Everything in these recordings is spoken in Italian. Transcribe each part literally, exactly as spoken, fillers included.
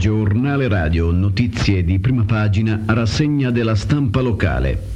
Giornale radio, notizie di prima pagina, rassegna della stampa locale.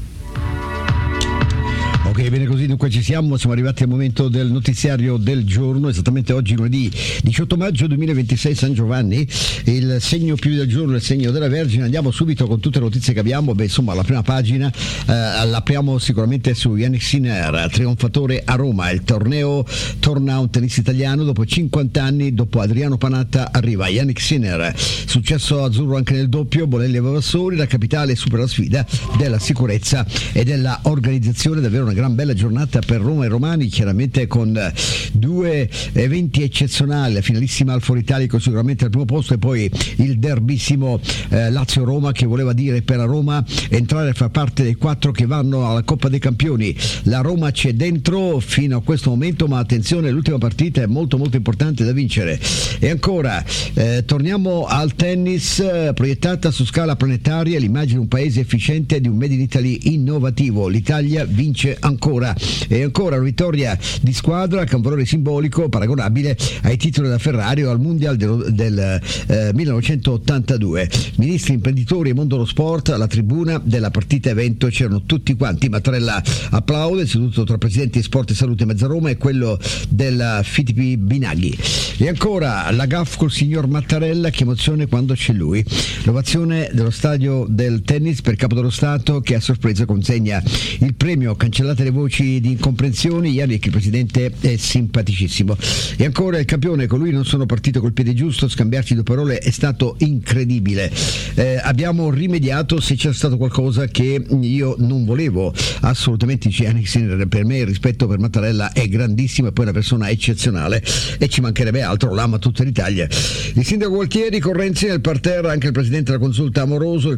Ok, bene così, dunque ci siamo, siamo arrivati al momento del notiziario del giorno, esattamente oggi lunedì diciotto maggio duemilaventisei, San Giovanni, il segno più del giorno è il segno della Vergine. Andiamo subito con tutte le notizie che abbiamo. Beh, insomma, la prima pagina eh, l'apriamo sicuramente su Jannik Sinner, trionfatore a Roma. Il torneo torna a un tennista italiano dopo cinquanta anni, dopo Adriano Panatta arriva Jannik Sinner, successo azzurro anche nel doppio. Bolelli e Vavassori, la capitale supera la sfida della sicurezza e della organizzazione. Davvero una gran bella giornata per Roma e romani, chiaramente con due eventi eccezionali, la finalissima al Foro Italico sicuramente al primo posto, e poi il derbissimo eh, Lazio-Roma, che voleva dire per la Roma entrare a far parte dei quattro che vanno alla Coppa dei Campioni. La Roma c'è dentro fino a questo momento, ma attenzione, l'ultima partita è molto molto importante da vincere. E ancora eh, torniamo al tennis, eh, proiettata su scala planetaria l'immagine di un paese efficiente, di un Made in Italy innovativo. L'Italia vince ancora e ancora una vittoria di squadra che ha un valore simbolico paragonabile ai titoli da Ferrari o al Mondial del, del eh, millenovecentottantadue. Ministri, imprenditori e mondo dello sport alla tribuna della partita evento c'erano tutti quanti. Mattarella applaude, seduto tra presidenti Sport e Salute Mezzaroma e quello della F I T P Binaghi. E ancora la gaffe col signor Mattarella, che emozione quando c'è lui. L'ovazione dello stadio del tennis per Capo dello Stato, che a sorpresa consegna il premio. Cancellate le voci di incomprensioni, Jannik, il presidente, è simpaticissimo. E ancora il campione, con lui non sono partito col piede giusto, scambiarci due parole è stato incredibile. Eh, abbiamo rimediato se c'è stato qualcosa che io non volevo assolutamente. Jannik, per me il rispetto per Mattarella è grandissimo, e poi una persona eccezionale e ci mancherebbe altro, l'ama tutta l'Italia. Il sindaco Gualtieri con Renzi nel parterre, anche il presidente della Consulta Amoroso.